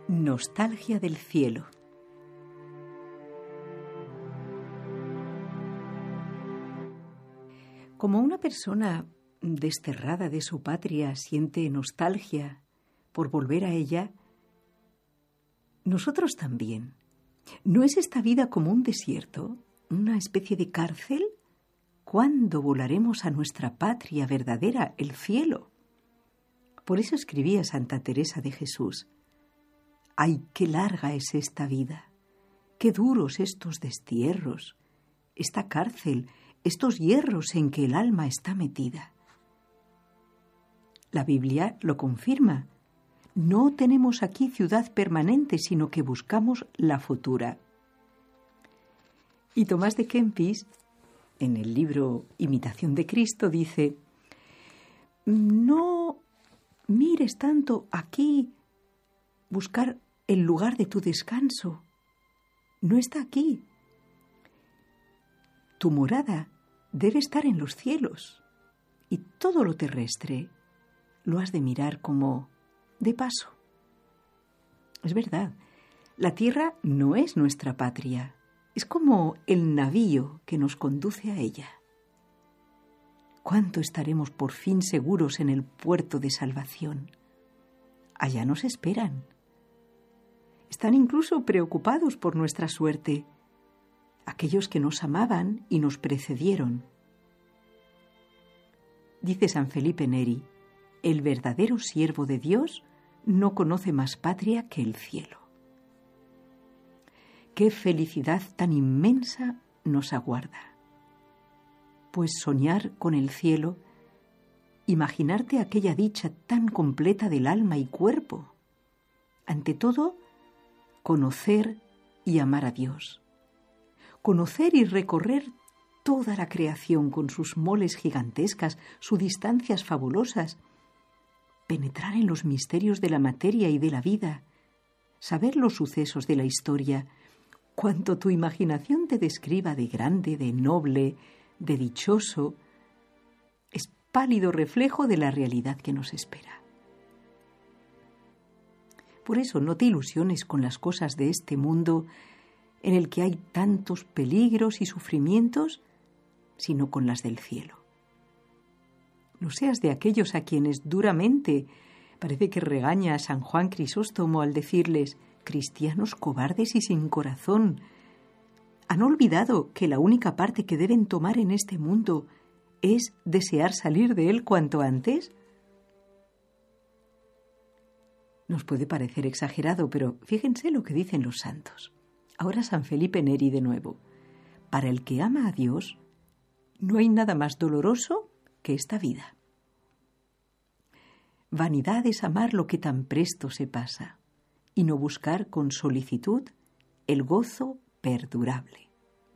Nostalgia del cielo. Como una persona desterrada de su patria siente nostalgia por volver a ella, nosotros también. ¿No es esta vida como un desierto, una especie de cárcel? ¿Cuándo volaremos a nuestra patria verdadera, el cielo? Por eso escribía Santa Teresa de Jesús: ¡ay, qué larga es esta vida! ¡Qué duros estos destierros! Esta cárcel, estos hierros en que el alma está metida. La Biblia lo confirma. No tenemos aquí ciudad permanente, sino que buscamos la futura. Y Tomás de Kempis, en el libro Imitación de Cristo, dice: no mires tanto aquí, buscar el lugar de tu descanso. No está aquí. Tu morada debe estar en los cielos, y todo lo terrestre lo has de mirar como de paso. Es verdad, la tierra no es nuestra patria, es como el navío que nos conduce a ella. ¿Cuánto estaremos por fin seguros en el puerto de salvación? Allá nos esperan. Están incluso preocupados por nuestra suerte, aquellos que nos amaban y nos precedieron. Dice San Felipe Neri: el verdadero siervo de Dios no conoce más patria que el cielo. ¡Qué felicidad tan inmensa nos aguarda! Pues soñar con el cielo, imaginarte aquella dicha tan completa del alma y cuerpo. Ante todo, conocer y amar a Dios. Conocer y recorrer toda la creación con sus moles gigantescas, sus distancias fabulosas. Penetrar en los misterios de la materia y de la vida. Saber los sucesos de la historia. Cuanto tu imaginación te describa de grande, de noble, de dichoso, es pálido reflejo de la realidad que nos espera. Por eso no te ilusiones con las cosas de este mundo en el que hay tantos peligros y sufrimientos, sino con las del cielo. No seas de aquellos a quienes duramente parece que regaña a San Juan Crisóstomo al decirles: cristianos cobardes y sin corazón. ¿Han olvidado que la única parte que deben tomar en este mundo es desear salir de él cuanto antes? Nos puede parecer exagerado, pero fíjense lo que dicen los santos. Ahora San Felipe Neri de nuevo: para el que ama a Dios, no hay nada más doloroso que esta vida. Vanidad es amar lo que tan presto se pasa, y no buscar con solicitud el gozo perdurable.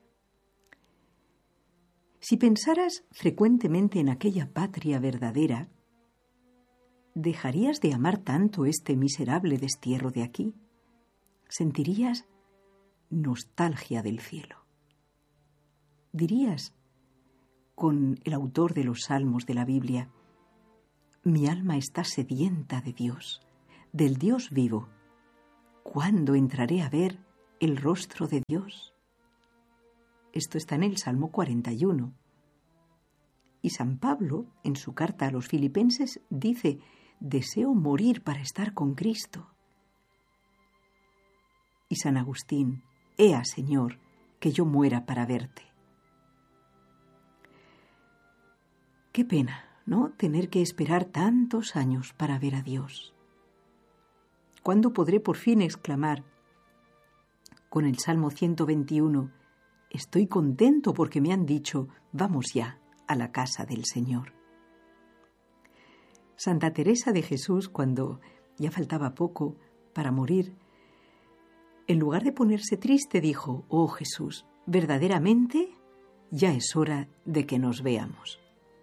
Si pensaras frecuentemente en aquella patria verdadera, ¿dejarías de amar tanto este miserable destierro de aquí? Sentirías nostalgia del cielo. Dirías, con el autor de los salmos de la Biblia: mi alma está sedienta de Dios, del Dios vivo. ¿Cuándo entraré a ver el rostro de Dios? Esto está en el Salmo 41. Y San Pablo, en su carta a los Filipenses, dice: deseo morir para estar con Cristo. Y San Agustín: ea, Señor, que yo muera para verte. Qué pena, ¿no?, tener que esperar tantos años para ver a Dios. ¿Cuándo podré por fin exclamar con el Salmo 121: estoy contento porque me han dicho, vamos ya a la casa del Señor? Santa Teresa de Jesús, cuando ya faltaba poco para morir, en lugar de ponerse triste, dijo: oh Jesús, verdaderamente ya es hora de que nos veamos.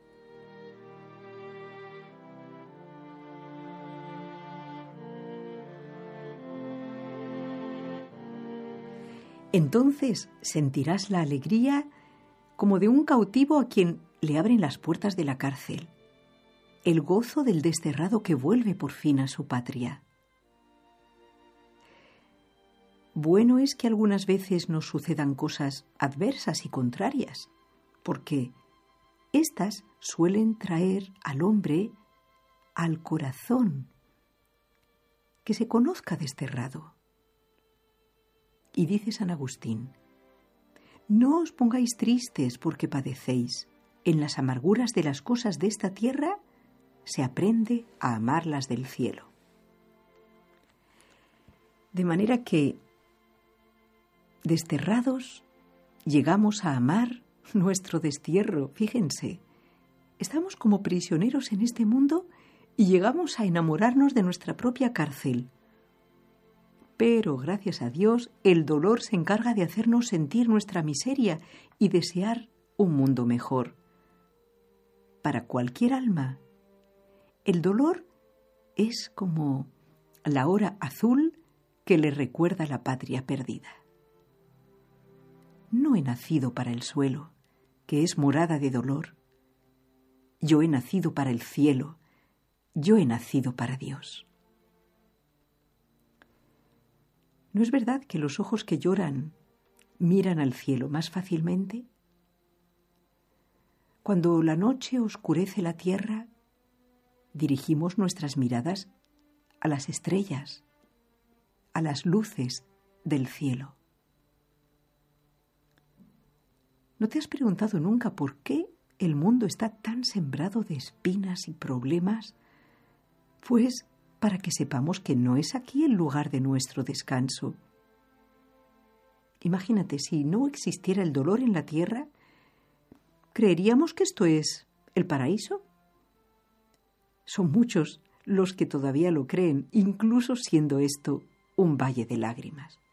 Entonces sentirás la alegría como de un cautivo a quien le abren las puertas de la cárcel, el gozo del desterrado que vuelve por fin a su patria. Bueno es que algunas veces nos sucedan cosas adversas y contrarias, porque éstas suelen traer al hombre al corazón que se conozca desterrado. Y dice San Agustín: no os pongáis tristes porque padecéis. En las amarguras de las cosas de esta tierra se aprende a amar las del cielo. De manera que, desterrados, llegamos a amar nuestro destierro. Fíjense, estamos como prisioneros en este mundo y llegamos a enamorarnos de nuestra propia cárcel. Pero, gracias a Dios, el dolor se encarga de hacernos sentir nuestra miseria y desear un mundo mejor. Para cualquier alma, el dolor es como la hora azul que le recuerda la patria perdida. No he nacido para el suelo, que es morada de dolor. Yo he nacido para el cielo, yo he nacido para Dios. ¿No es verdad que los ojos que lloran miran al cielo más fácilmente? Cuando la noche oscurece la tierra, dirigimos nuestras miradas a las estrellas, a las luces del cielo. ¿No te has preguntado nunca por qué el mundo está tan sembrado de espinas y problemas? Pues para que sepamos que no es aquí el lugar de nuestro descanso. Imagínate, si no existiera el dolor en la tierra, ¿creeríamos que esto es el paraíso? Son muchos los que todavía lo creen, incluso siendo esto un valle de lágrimas.